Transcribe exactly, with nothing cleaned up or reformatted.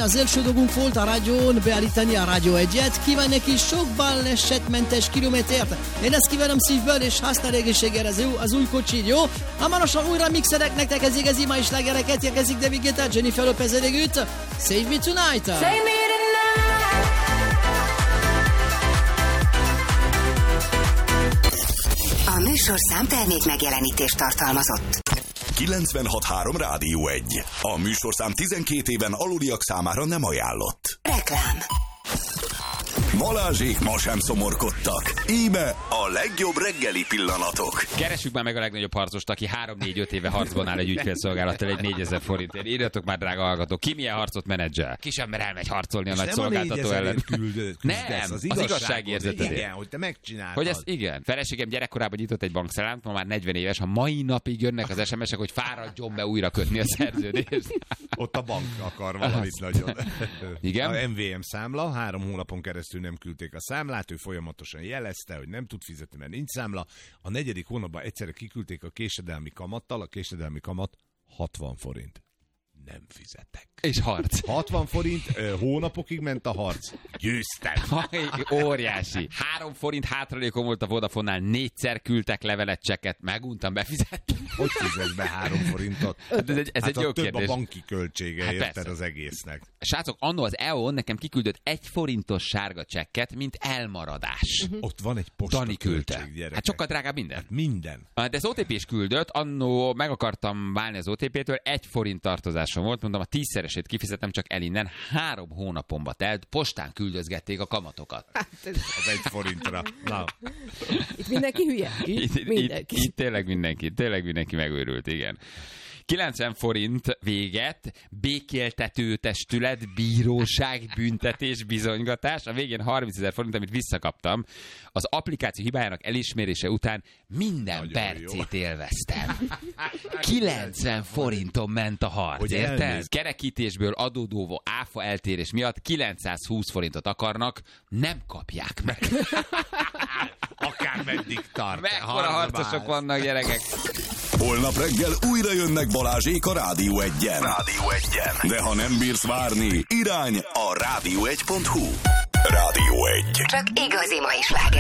az első dolgunk volt a rádión beállítani a Rádió egyet. Kíván neki sok balesetmentes kilométert. Én ezt kívánom szívből, és használ egészségére az, az új kocsid, jó? Hamarosan újra mixerek nektek ez igazi ma is lágereket, érkezik David Guetta, Jennifer Lopez elégült. Save me tonight! Save me tonight! A műsorszám termék megjelenítést tartalmazott. kilencvenhat három Rádió egy. A műsorszám tizenkét éven aluliak számára nem ajánlott. Reklám. Balázsék ma sem szomorkodtak. Íme a legjobb reggeli pillanatok. Keressük már meg a legnagyobb harcost, aki három-négy-öt éve harcban áll egy ügyfélszolgálattal egy négyezer forintért. Írjatok már, drága hallgatók, ki milyen harcot menedzsel? Ki sem mer elmegy harcolni a és nagy szolgáltató ellen. Küldő, nem, az, az igazságérzetedért. Igen, hogy te megcsináltad. Hogy ezt igen. Feleségem gyerekkorában nyitott egy bankszámlát, ma már negyven éves, ha mai napig jönnek az es em esek, hogy fáradjon be újra kötni a szerződést. Ott a bank akar valamit nagyon. Igen? A em vé em számla, három hónapon keresztül nem küldték a számlát, ő folyamatosan jelezte, hogy nem tud fizetni, mert nincs számla. A negyedik hónapban egyszerre kiküldték a késedelmi kamattal, a késedelmi kamat hatvan forint. Nem fizettek. És harc. hatvan forint, hónapokig ment a harc. Győztem. Óriási. Három forint hátralékom volt a Vodafone-nál, négyszer küldtek levelet, csekket, meguntam befizetni. Hogy fizetsz be három forintot? Hát ez egy, ez hát egy jó több kérdés. a banki költsége, hát érted persze. az egésznek. Srácok, annó az é o n nekem kiküldött egy forintos sárga csekket, mint elmaradás. Uh-huh. Ott van egy posta Dani küldte. költség, gyerekek. Hát sokkal drágább minden. Hát minden. De ez o té pés küldött, annó meg akartam válni az o té pétől, egy forint tartozásom volt, mondom, a tízszeresét kifizetem csak el innen, három hónapomba telt, postán küldözgették a kamatokat. Hát ez... Az egy forintra. Na. Itt mindenki hülye? Itt, itt, mindenki. Itt, itt tényleg mindenki, tényleg mindenki megőrült, igen. kilencven forint véget, békéltető testület, bíróság, büntetés, bizonygatás. A végén harmincezer forint, amit visszakaptam. Az applikáció hibájának elismerése után minden nagyon percét jó. Élveztem. kilencven forinton ment a harc, hogy érted? Elnéz. Kerekítésből adódó áfa eltérés miatt kilencszázhúsz forintot akarnak, nem kapják meg. Akár meddig tart. Mekkora harcosok vannak, gyerekek. Holnap reggel újra jönnek Balázsék a Rádió egyen. Rádió egyen. De ha nem bírsz várni, irány a rádió egy pont hu. Rádió egy. Csak igazi ma is láger.